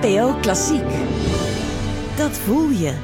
NPO Klassiek. Dat voel je.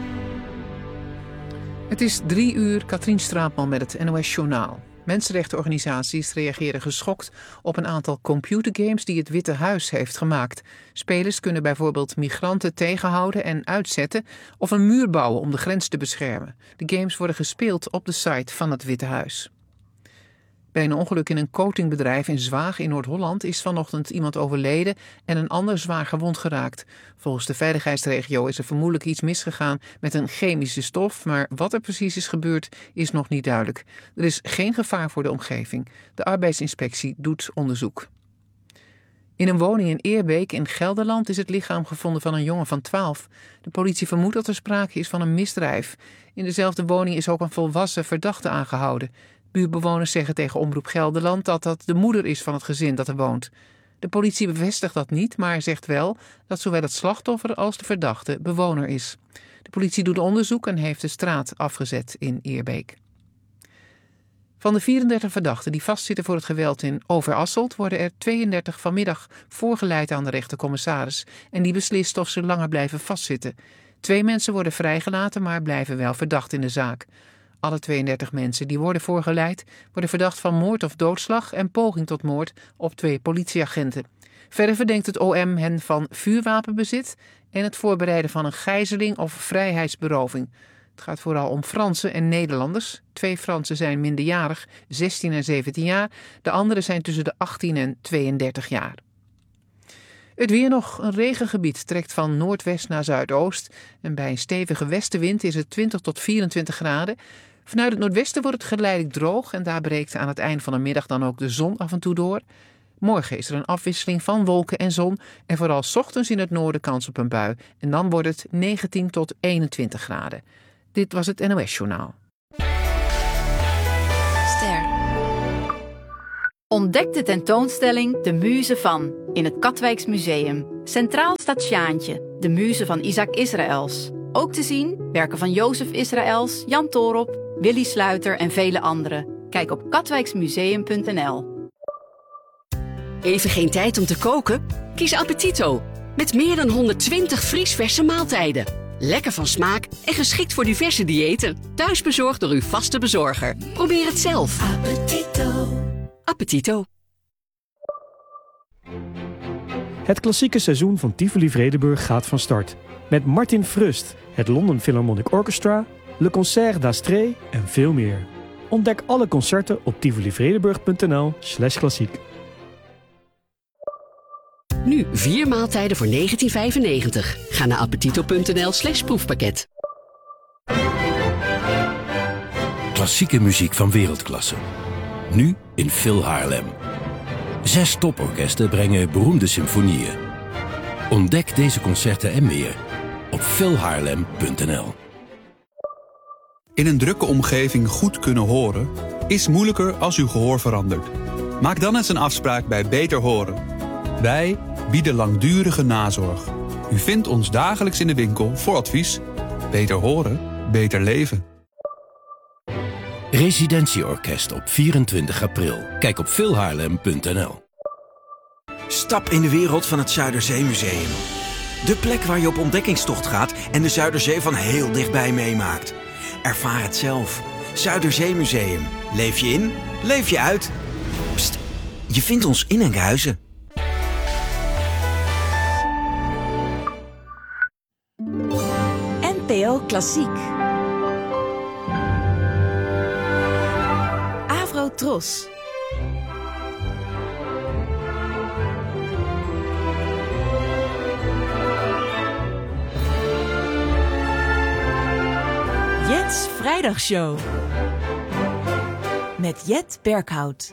Het is 3:00, Katrien Straatman met het NOS Journaal. Mensenrechtenorganisaties reageren geschokt op een aantal computergames die het Witte Huis heeft gemaakt. Spelers kunnen bijvoorbeeld migranten tegenhouden en uitzetten of een muur bouwen om de grens te beschermen. De games worden gespeeld op de site van het Witte Huis. Bij een ongeluk in een coatingbedrijf in Zwaag in Noord-Holland is vanochtend iemand overleden en een ander zwaar gewond geraakt. Volgens de veiligheidsregio is er vermoedelijk iets misgegaan met een chemische stof, maar wat er precies is gebeurd is nog niet duidelijk. Er is geen gevaar voor de omgeving. De arbeidsinspectie doet onderzoek. In een woning in Eerbeek in Gelderland is het lichaam gevonden van een jongen van 12. De politie vermoedt dat er sprake is van een misdrijf. In dezelfde woning is ook een volwassen verdachte aangehouden. Buurtbewoners zeggen tegen Omroep Gelderland dat dat de moeder is van het gezin dat er woont. De politie bevestigt dat niet, maar zegt wel dat zowel het slachtoffer als de verdachte bewoner is. De politie doet onderzoek en heeft de straat afgezet in Eerbeek. Van de 34 verdachten die vastzitten voor het geweld in Overasselt worden er 32 vanmiddag voorgeleid aan de rechtercommissaris en die beslist of ze langer blijven vastzitten. 2 mensen worden vrijgelaten, maar blijven wel verdacht in de zaak. Alle 32 mensen die worden voorgeleid worden verdacht van moord of doodslag en poging tot moord op 2 politieagenten. Verder verdenkt het OM hen van vuurwapenbezit en het voorbereiden van een gijzeling of vrijheidsberoving. Het gaat vooral om Fransen en Nederlanders. 2 Fransen zijn minderjarig, 16 en 17 jaar. De anderen zijn tussen de 18 en 32 jaar. Het weer nog. Een regengebied trekt van noordwest naar zuidoost. En bij een stevige westenwind is het 20 tot 24 graden. Vanuit het noordwesten wordt het geleidelijk droog en daar breekt aan het eind van de middag dan ook de zon af en toe door. Morgen is er een afwisseling van wolken en zon en vooral 's ochtends in het noorden kans op een bui. En dan wordt het 19 tot 21 graden. Dit was het NOS Journaal. Ster. Ontdek de tentoonstelling De Muze van in het Katwijks Museum. Centraal staat Sjaantje, de muze van Isaac Israëls. Ook te zien werken van Jozef Israëls, Jan Toorop, Willy Sluiter en vele anderen. Kijk op katwijksmuseum.nl. Even geen tijd om te koken? Kies Appetito. Met meer dan 120 vriesverse maaltijden. Lekker van smaak en geschikt voor diverse diëten. Thuis bezorgd door uw vaste bezorger. Probeer het zelf. Appetito. Het klassieke seizoen van Tivoli Vredenburg gaat van start. Met Martin Frust, het London Philharmonic Orchestra, Le Concert d'Astrée en veel meer. Ontdek alle concerten op tivolivredenburg.nl/klassiek. Nu 4 maaltijden voor €19,95. Ga naar appetito.nl/proefpakket. Klassieke muziek van wereldklasse. Nu in Phil Haarlem. 6 toporkesten brengen beroemde symfonieën. Ontdek deze concerten en meer op philhaarlem.nl. In een drukke omgeving goed kunnen horen is moeilijker als uw gehoor verandert. Maak dan eens een afspraak bij Beter Horen. Wij bieden langdurige nazorg. U vindt ons dagelijks in de winkel voor advies. Beter horen, beter leven. Residentieorkest op 24 april. Kijk op philhaarlem.nl. Stap in de wereld van het Zuiderzeemuseum. De plek waar je op ontdekkingstocht gaat en de Zuiderzee van heel dichtbij meemaakt. Ervaar het zelf. Zuiderzeemuseum. Leef je in, leef je uit. Pst, je vindt ons in Enkhuizen. NPO Klassiek. Avro Tros. Jet's Vrijdagshow. Met Jet Berkhout.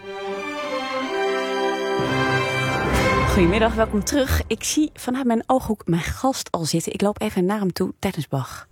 Goedemiddag, welkom terug. Ik zie vanuit mijn ooghoek mijn gast al zitten. Ik loop even naar hem toe tijdens Bach.